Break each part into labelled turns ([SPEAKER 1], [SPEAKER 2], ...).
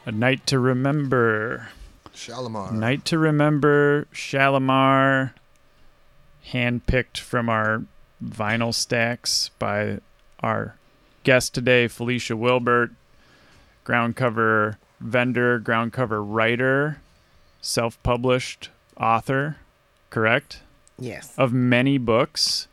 [SPEAKER 1] A Night to Remember.
[SPEAKER 2] Shalimar.
[SPEAKER 1] Night to Remember, Shalimar, handpicked from our vinyl stacks by our guest today, Felicia Wilbert, ground cover vendor, ground cover writer, self-published author, correct?
[SPEAKER 3] Yes.
[SPEAKER 1] Of many books.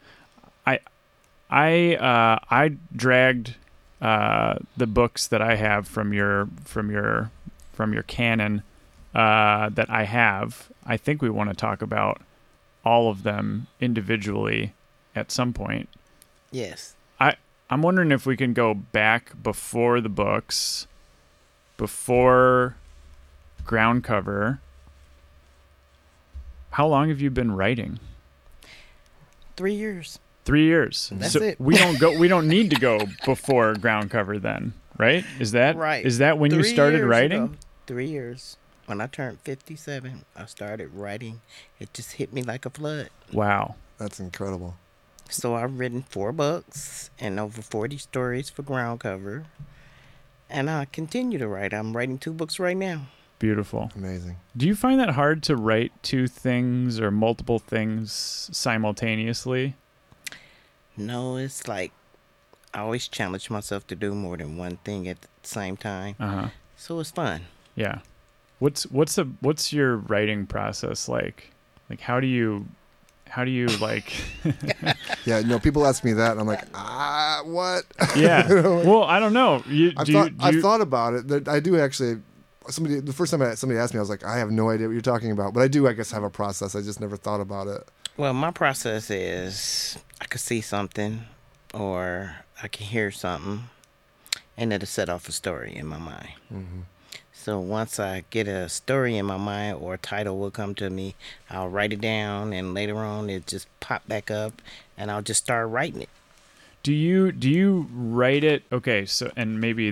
[SPEAKER 1] I dragged the books that I have from your canon that I have. I think we want to talk about all of them individually at some point.
[SPEAKER 3] Yes.
[SPEAKER 1] I'm wondering if we can go back before the books, before ground cover. How long have you been writing?
[SPEAKER 3] 3 years.
[SPEAKER 1] 3 years.
[SPEAKER 3] That's
[SPEAKER 1] so
[SPEAKER 3] it.
[SPEAKER 1] we don't need to go before ground cover then, right? Is that
[SPEAKER 3] Right.
[SPEAKER 1] Is that when you
[SPEAKER 3] 3
[SPEAKER 1] started
[SPEAKER 3] years
[SPEAKER 1] writing?
[SPEAKER 3] ago. 3 years. When I turned 57, I started writing. It just hit me like a flood.
[SPEAKER 1] Wow.
[SPEAKER 2] That's incredible.
[SPEAKER 3] So I've written 4 books and over 40 stories for ground cover. And I continue to write. I'm writing 2 books right now.
[SPEAKER 1] Beautiful.
[SPEAKER 2] Amazing.
[SPEAKER 1] Do you find that hard to write 2 things or multiple things simultaneously?
[SPEAKER 3] No, it's like I always challenge myself to do more than one thing at the same time.
[SPEAKER 1] Uh-huh.
[SPEAKER 3] So it's fun.
[SPEAKER 1] Yeah. What's your writing process like? Like how do you like
[SPEAKER 2] Yeah, people ask me that, and I'm like, what?
[SPEAKER 1] Yeah. Well, I don't know.
[SPEAKER 2] I've thought about it. I do actually. The first time somebody asked me, I was like, I have no idea what you're talking about. But I do, I guess, have a process. I just never thought about it.
[SPEAKER 3] Well, my process is I could see something or I can hear something, and it'll set off a story in my mind.
[SPEAKER 2] Mm-hmm.
[SPEAKER 3] So once I get a story in my mind or a title will come to me, I'll write it down, and later on it just pop back up, and I'll just start writing it.
[SPEAKER 1] Do you write it? Okay, so and maybe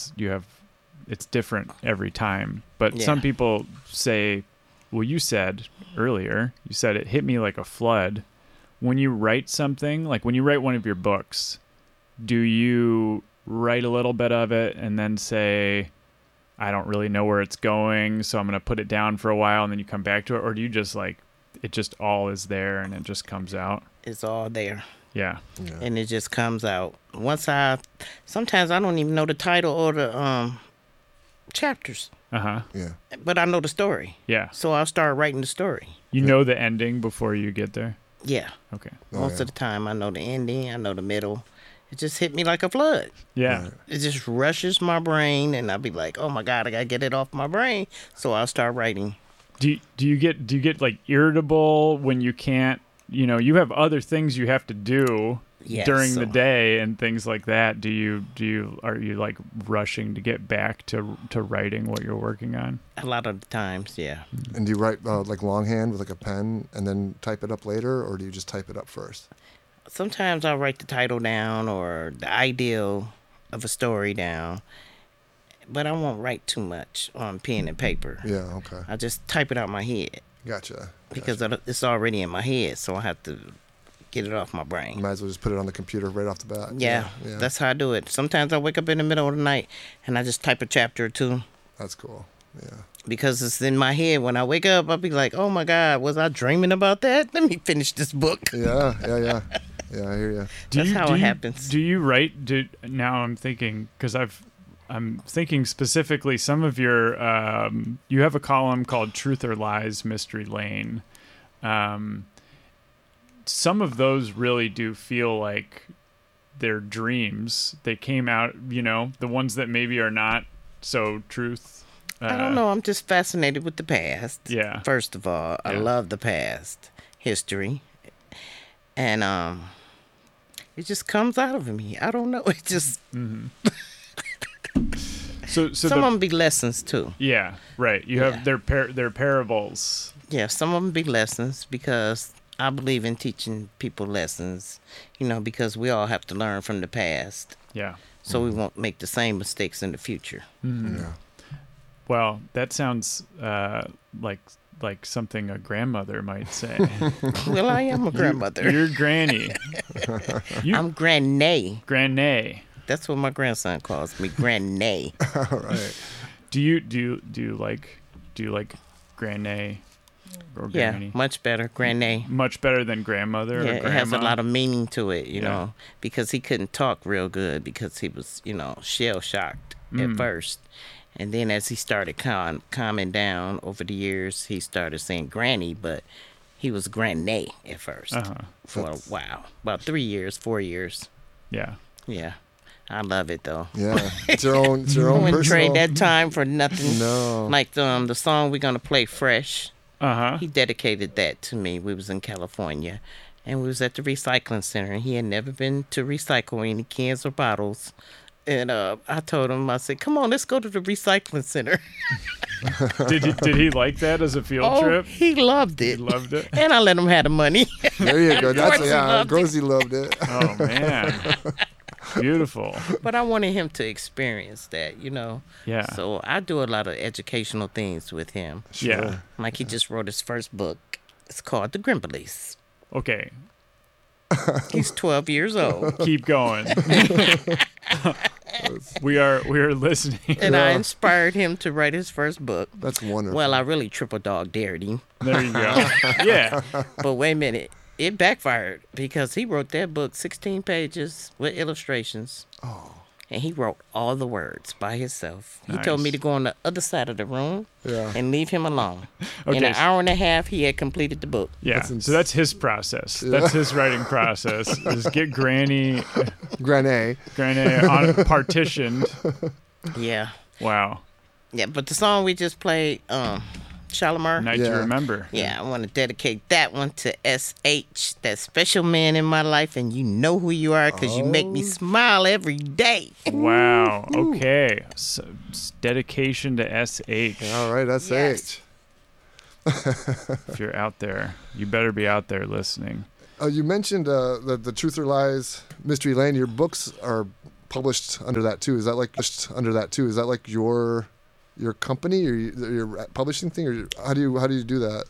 [SPEAKER 1] it's different every time, but
[SPEAKER 3] Yeah.
[SPEAKER 1] some people say, well, you said earlier, it hit me like a flood. When you write something, like when you write one of your books, do you write a little bit of it and then say, I don't really know where it's going, so I'm going to put it down for a while and then you come back to it? Or do you just like, it just all is there and it just comes out?
[SPEAKER 3] It's all there.
[SPEAKER 1] Yeah.
[SPEAKER 3] And it just comes out. Sometimes I don't even know the title or the chapters,
[SPEAKER 1] Uh-huh.
[SPEAKER 2] Yeah.
[SPEAKER 3] but I know the story.
[SPEAKER 1] Yeah.
[SPEAKER 3] So I'll start writing the story.
[SPEAKER 1] You know the ending before you get there?
[SPEAKER 3] Yeah.
[SPEAKER 1] Okay.
[SPEAKER 3] Most of the time I know the ending, I know the middle. It just hit me like a flood.
[SPEAKER 1] Yeah.
[SPEAKER 2] Right.
[SPEAKER 3] It just rushes my brain, and I'll be like, "Oh my God, I gotta get it off my brain." So I'll start writing.
[SPEAKER 1] Do you get like irritable when you can't, you have other things you have to do
[SPEAKER 3] Yes,
[SPEAKER 1] during the
[SPEAKER 3] so-
[SPEAKER 1] day and things like that? Are you like rushing to get back to writing what you're working on?
[SPEAKER 3] A lot of the times, yeah.
[SPEAKER 2] And do you write like longhand with like a pen and then type it up later, or do you just type it up first?
[SPEAKER 3] Sometimes I'll write the title down or the ideal of a story down, but I won't write too much on pen and paper.
[SPEAKER 2] Yeah. Okay.
[SPEAKER 3] I just type it out my head
[SPEAKER 2] Gotcha.
[SPEAKER 3] because it's already in my head, so I have to get it off my brain.
[SPEAKER 2] You might as well just put it on the computer right off the bat.
[SPEAKER 3] Yeah, that's how I do it. Sometimes I wake up in the middle of the night and I just type a chapter or 2
[SPEAKER 2] That's cool. Yeah.
[SPEAKER 3] because it's in my head. When I wake up, I'll be like, "Oh my God, was I dreaming about that? Let me finish this book."
[SPEAKER 2] Yeah. Yeah, I hear you.
[SPEAKER 3] That's how it happens.
[SPEAKER 1] Do you write? Now I'm thinking because I'm thinking specifically some of your you have a column called Truth or Lies Mystery Lane. Some of those really do feel like they're dreams. They came out, the ones that maybe are not so truth.
[SPEAKER 3] I don't know. I'm just fascinated with the past.
[SPEAKER 1] Yeah.
[SPEAKER 3] First of all, I
[SPEAKER 1] Yeah.
[SPEAKER 3] love the past history, and it just comes out of me. I don't know. It just
[SPEAKER 1] So
[SPEAKER 3] some of them be lessons too.
[SPEAKER 1] yeah, right. You have their parables.
[SPEAKER 3] Yeah, some of them be lessons because I believe in teaching people lessons. Because we all have to learn from the past,
[SPEAKER 1] Yeah.
[SPEAKER 3] so we won't make the same mistakes in the future.
[SPEAKER 2] Yeah.
[SPEAKER 1] Well, that sounds like something a grandmother might say.
[SPEAKER 3] Well, I am a grandmother.
[SPEAKER 1] You're granny.
[SPEAKER 3] I'm Granny.
[SPEAKER 1] Granny.
[SPEAKER 3] That's what my grandson calls me, Granny.
[SPEAKER 2] All right.
[SPEAKER 1] Do you like Granny or
[SPEAKER 3] Yeah,
[SPEAKER 1] Granny?
[SPEAKER 3] much better, Granny.
[SPEAKER 1] Much better than grandmother
[SPEAKER 3] Yeah,
[SPEAKER 1] or
[SPEAKER 3] it
[SPEAKER 1] grandma?
[SPEAKER 3] has a lot of meaning to it, you
[SPEAKER 1] Yeah.
[SPEAKER 3] know, because he couldn't talk real good because he was, shell shocked
[SPEAKER 1] Mm.
[SPEAKER 3] at first. And then as he started calming down over the years, he started saying granny, but he was Granny at first
[SPEAKER 1] Uh-huh.
[SPEAKER 3] for a while. About 3 years, 4 years.
[SPEAKER 1] Yeah.
[SPEAKER 3] Yeah. I love it though.
[SPEAKER 2] Yeah, it's your own
[SPEAKER 3] I wouldn't
[SPEAKER 2] personal.
[SPEAKER 3] trade that time for nothing.
[SPEAKER 2] No.
[SPEAKER 3] Like the song we're gonna play, Fresh.
[SPEAKER 1] Uh-huh.
[SPEAKER 3] He dedicated that to me. We was in California, and we was at the recycling center, and he had never been to recycle any cans or bottles. And I told him, I said, "Come on, let's go to the recycling center."
[SPEAKER 1] Did he like that as a field
[SPEAKER 3] Oh,
[SPEAKER 1] trip?
[SPEAKER 3] he loved
[SPEAKER 1] He
[SPEAKER 3] it.
[SPEAKER 1] loved it.
[SPEAKER 3] And I let him have the money.
[SPEAKER 2] There you go. That's
[SPEAKER 3] course he
[SPEAKER 2] yeah.
[SPEAKER 3] loved it.
[SPEAKER 2] Grozy loved it.
[SPEAKER 1] Oh man. Beautiful.
[SPEAKER 3] But I wanted him to experience that,
[SPEAKER 1] Yeah.
[SPEAKER 3] So I do a lot of educational things with him.
[SPEAKER 1] Yeah.
[SPEAKER 3] Like he just wrote his first book. It's called The Grimblies.
[SPEAKER 1] Okay.
[SPEAKER 3] He's 12 years old.
[SPEAKER 1] Keep going. we are listening.
[SPEAKER 3] And I
[SPEAKER 2] Yeah.
[SPEAKER 3] inspired him to write his first book.
[SPEAKER 2] That's wonderful.
[SPEAKER 3] Well, I really triple dog dared him.
[SPEAKER 1] There you go. Yeah.
[SPEAKER 3] But wait a minute. It backfired because he wrote that book 16 pages with illustrations.
[SPEAKER 2] Oh.
[SPEAKER 3] And he wrote all the words by himself. He told me
[SPEAKER 1] Nice.
[SPEAKER 3] to go on the other side of the room
[SPEAKER 2] Yeah.
[SPEAKER 3] and leave him alone.
[SPEAKER 1] Okay,
[SPEAKER 3] In an
[SPEAKER 1] so-
[SPEAKER 3] hour and a half, he had completed the book.
[SPEAKER 1] Yeah.
[SPEAKER 2] That's
[SPEAKER 1] So that's his process. That's his writing process. Is get Granny
[SPEAKER 2] Granny.
[SPEAKER 1] partitioned.
[SPEAKER 3] Yeah.
[SPEAKER 1] Wow.
[SPEAKER 3] Yeah, but the song we just played, Shalimar.
[SPEAKER 1] Night to
[SPEAKER 2] Yeah.
[SPEAKER 1] remember.
[SPEAKER 3] Yeah, I want to dedicate that one to SH, that special man in my life, and you know who you are because you make me smile every day.
[SPEAKER 1] Wow. Okay. So, dedication to SH.
[SPEAKER 2] All right, that's
[SPEAKER 3] Yes.
[SPEAKER 1] If you're out there, you better be out there listening.
[SPEAKER 2] You mentioned the Truth or Lies Mystery Lane. Your books are published under that too. Is that like your company or your publishing thing, or how do you do that?